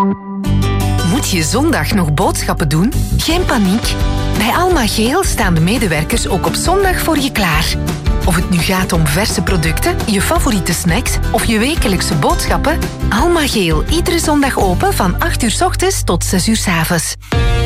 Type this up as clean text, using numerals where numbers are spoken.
Moet je zondag nog boodschappen doen? Geen paniek. Bij Alma Geel staan de medewerkers ook op zondag voor je klaar. Of het nu gaat om verse producten, je favoriete snacks of je wekelijkse boodschappen, Alma Geel, iedere zondag open van 8 uur 's ochtends tot 6 uur 's avonds.